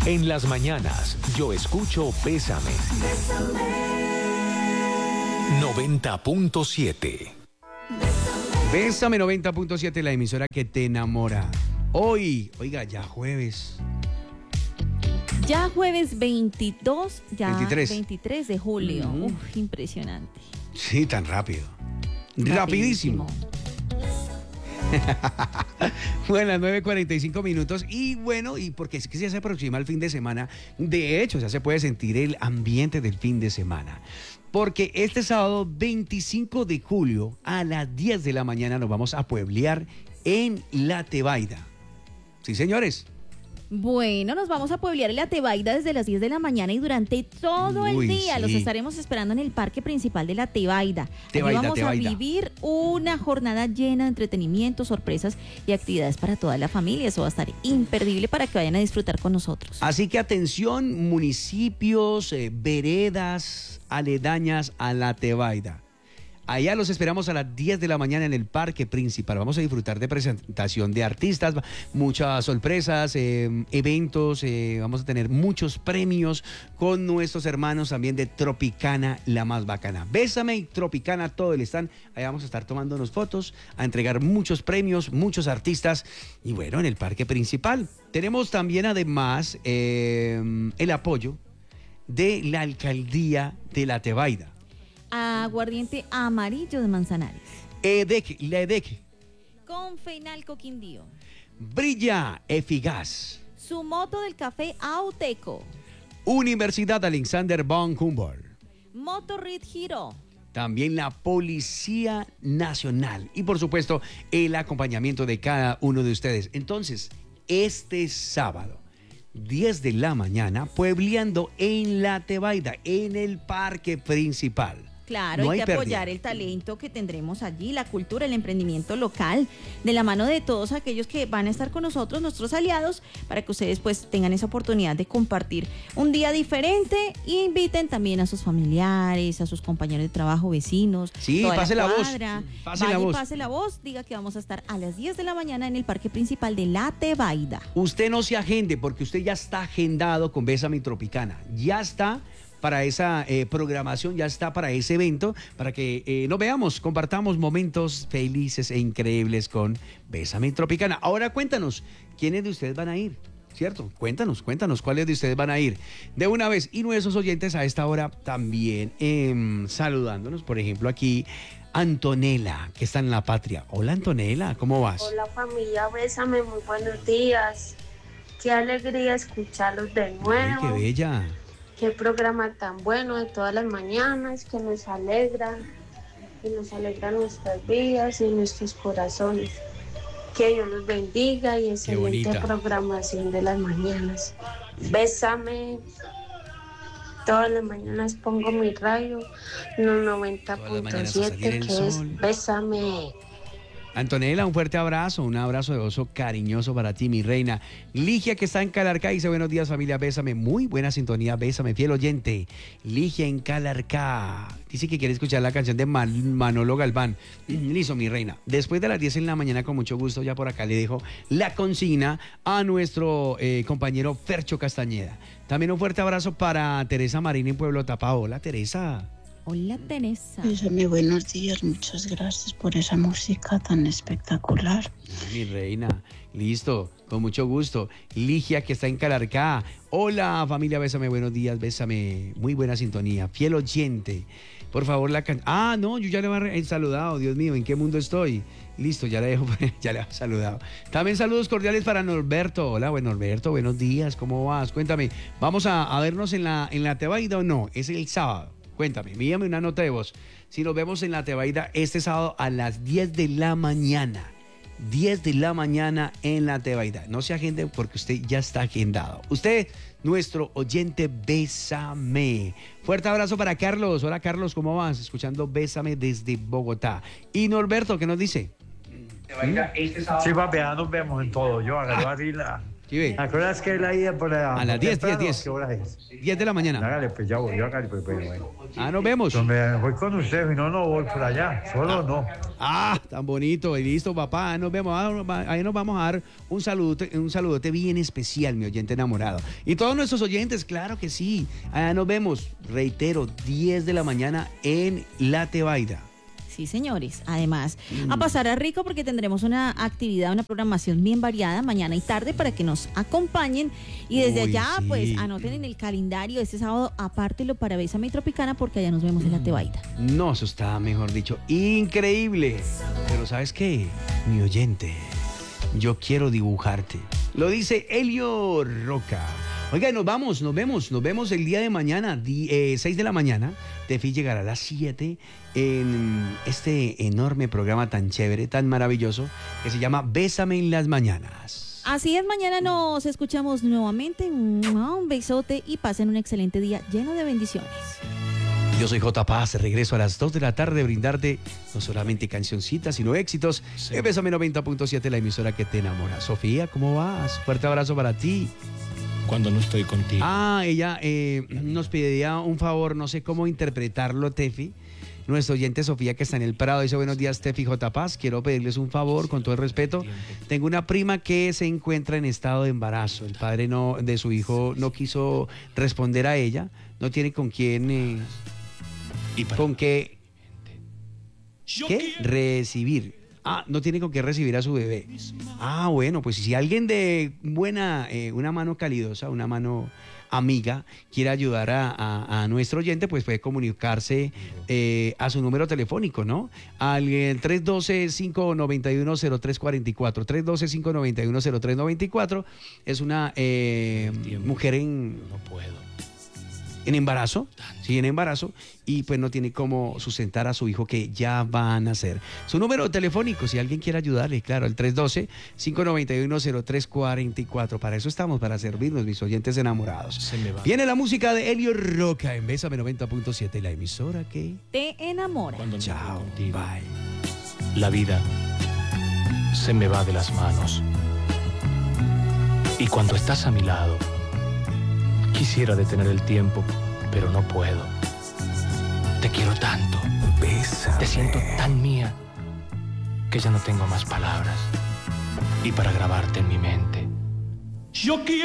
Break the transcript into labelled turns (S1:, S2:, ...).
S1: En las mañanas, yo escucho Bésame. 90.7.
S2: Bésame 90.7, la emisora que te enamora. Hoy, oiga, ya jueves.
S3: Ya jueves 22, ya
S2: 23
S3: de julio. Uf, impresionante.
S2: Sí, tan rápido. Rapidísimo. Bueno, las 9:45 minutos. Y bueno, y porque es que ya se aproxima el fin de semana. De hecho, ya se puede sentir el ambiente del fin de semana. Porque este sábado 25 de julio a las 10 de la mañana nos vamos a pueblear en La Tebaida. Sí, señores.
S3: Bueno, nos vamos a pueblear en La Tebaida desde las 10 de la mañana y durante todo el día.
S2: Sí.
S3: Los estaremos esperando en el parque principal de La Tebaida. Allí vamos a vivir una jornada llena de entretenimiento, sorpresas y actividades para toda la familia. Eso va a estar imperdible para que vayan a disfrutar con nosotros.
S2: Así que atención, municipios, veredas aledañas a La Tebaida. Allá los esperamos a las 10 de la mañana en el parque principal. Vamos a disfrutar de presentación de artistas, muchas sorpresas, eventos, vamos a tener muchos premios con nuestros hermanos también de Tropicana, la más bacana. Bésame y Tropicana, todo el stand. Allá vamos a estar tomándonos fotos, a entregar muchos premios, muchos artistas. Y bueno, en el parque principal tenemos también además el apoyo de la alcaldía de La Tebaida.
S3: Aguardiente amarillo de Manzanares.
S2: La EDEC.
S3: Con Feinalco Quindío.
S2: Brilla Eficaz.
S3: Su moto del café Auteco.
S2: Universidad Alexander von Humboldt.
S3: Motorrit Giro.
S2: También la Policía Nacional. Y por supuesto, el acompañamiento de cada uno de ustedes. Entonces, este sábado, 10 de la mañana, puebleando en La Tebaida, en el parque principal.
S3: Claro, hay que apoyar el talento que tendremos allí, la cultura, el emprendimiento local, de la mano de todos aquellos que van a estar con nosotros, nuestros aliados, para que ustedes pues tengan esa oportunidad de compartir un día diferente e inviten también a sus familiares, a sus compañeros de trabajo, vecinos.
S2: Sí, pase la voz.
S3: Pase la voz, diga que vamos a estar a las 10 de la mañana en el parque principal de La Tebaida.
S2: Usted no se agende porque usted ya está agendado con Bésame Tropicana. Ya está para esa programación, ya está para ese evento, para que nos veamos, compartamos momentos felices e increíbles con Bésame Tropicana. Ahora cuéntanos, ¿quiénes de ustedes van a ir? ¿Cierto? Cuéntanos, ¿cuáles de ustedes van a ir? De una vez, y nuestros oyentes a esta hora también saludándonos, por ejemplo, aquí Antonella, que está en La Patria. Hola Antonella, ¿cómo vas?
S4: Hola familia, Bésame, muy buenos días. Qué alegría escucharlos de nuevo.
S2: Ay, qué bella.
S4: Qué programa tan bueno de todas las mañanas que nos alegra nuestras vidas y nuestros corazones. Que Dios los bendiga y excelente programación de las mañanas. Bésame. Todas las mañanas pongo mi radio en 90.7 que es Bésame.
S2: Antonella, un fuerte abrazo, un abrazo de oso cariñoso para ti, mi reina. Ligia, que está en Calarcá, dice buenos días familia, Bésame, muy buena sintonía, Bésame, fiel oyente. Ligia en Calarcá, dice que quiere escuchar la canción de Manolo Galván. Listo, mi reina, después de las 10 en la mañana, con mucho gusto, ya por acá le dejo la consigna a nuestro compañero Fercho Castañeda. También un fuerte abrazo para Teresa Marín en Pueblo Tapao. Hola, Teresa.
S3: Hola, Teresa.
S5: Bésame, buenos días, muchas gracias por esa música tan espectacular.
S2: Mi reina, listo, con mucho gusto. Ligia, que está en Calarcá. Hola, familia, Bésame, buenos días, Bésame, muy buena sintonía, fiel oyente. Por favor, la canción. Ah, no, yo ya le he saludado, Dios mío, ¿en qué mundo estoy? Listo, ya le dejo, ya le he saludado. También saludos cordiales para Norberto. Hola, bueno, Norberto, buenos días, ¿cómo vas? Cuéntame, ¿vamos a vernos en la Tebaida o no? Es el sábado. Cuéntame, envíame una nota de voz. Si nos vemos en La Tebaida este sábado a las 10 de la mañana. 10 de la mañana en La Tebaida. No se agende porque usted ya está agendado. Usted, nuestro oyente, Bésame. Fuerte abrazo para Carlos. Hola, Carlos, ¿cómo vas? Escuchando Bésame desde Bogotá. Y Norberto, ¿qué nos dice?
S6: Sí, papi, ya nos vemos en todo. Yo agarro así
S2: ¿Sí ve?
S6: ¿A qué hora es que es la ida por la...
S2: A las 10.
S6: ¿Qué hora es?
S2: 10 de la mañana.
S6: Hágale, pues ya voy, hágale, pues bueno.
S2: Nos vemos.
S6: Pues me voy con usted, si no, no voy por allá, solo no.
S2: Tan bonito. Y listo, papá. Nos vemos. Ahí nos vamos a dar un saludote bien especial, mi oyente enamorado. Y todos nuestros oyentes, claro que sí. Allá nos vemos. Reitero, 10 de la mañana en La Tebaida.
S3: Sí, señores. Además, a pasar a rico porque tendremos una actividad, una programación bien variada mañana y tarde para que nos acompañen. Y desde allá,
S2: sí.
S3: pues, anoten en el calendario este sábado, apártelo para Bésame Tropicana porque allá nos vemos en La Tebaida.
S2: No, eso está, mejor dicho, increíble. Pero ¿sabes qué? Mi oyente, yo quiero dibujarte. Lo dice Elio Roca. Oiga, nos vemos el día de mañana, 6 de la mañana. Tefi llegará a las 7 en este enorme programa tan chévere, tan maravilloso, que se llama Bésame en las Mañanas.
S3: Así es, mañana nos escuchamos nuevamente. Un besote y pasen un excelente día lleno de bendiciones.
S2: Yo soy J. Paz, regreso a las 2 de la tarde a brindarte no solamente cancioncitas, sino éxitos. Sí. Bésame 90.7, la emisora que te enamora. Sofía, ¿cómo vas? Fuerte abrazo para ti.
S7: Cuando no estoy contigo.
S2: Ella nos pediría un favor, no sé cómo interpretarlo, Tefi. Nuestro oyente Sofía, que está en el Prado, dice: buenos días, Tefi, J. Paz. Quiero pedirles un favor, con todo el respeto. Tengo una prima que se encuentra en estado de embarazo. El padre de su hijo no quiso responder a ella. No tiene con quién... ¿Con qué recibir? No tiene con qué recibir a su bebé. Bueno, pues si alguien de buena, una mano calidosa, una mano amiga, quiere ayudar a nuestro oyente, pues puede comunicarse a su número telefónico, ¿no? Al 312-591-0344. 312-591-0394. Es una mujer en embarazo, sí, en embarazo, y pues no tiene cómo sustentar a su hijo que ya va a nacer. Su número telefónico, si alguien quiere ayudarle, claro, el 312-591-0344. Para eso estamos, para servirnos, mis oyentes enamorados. Viene la música de Elio Roca en Bésame 90.7, la emisora que
S3: te enamora.
S2: Chao, bye.
S7: La vida se me va de las manos. Y cuando estás a mi lado, quisiera detener el tiempo, pero no puedo. Te quiero tanto.
S1: Bésame.
S7: Te siento tan mía que ya no tengo más palabras. Y para grabarte en mi mente, yo quiero